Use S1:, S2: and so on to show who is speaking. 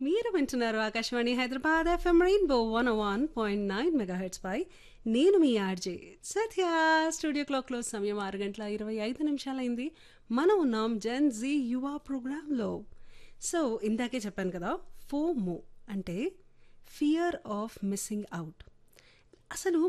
S1: మీరు వింటున్నారు Akashvani Hyderabad FM rainbow 101.9 megahertz పై నేను మీ ఆర్జే సత్య. స్టూడియో క్లాక్లో సమయం 6:25 మనం ఉన్నాం జెన్ జీ యువ ప్రోగ్రాంలో. సో ఇందాకే చెప్పాను కదా, ఫోమో అంటే ఫియర్ ఆఫ్ మిస్సింగ్ అవుట్. అసలు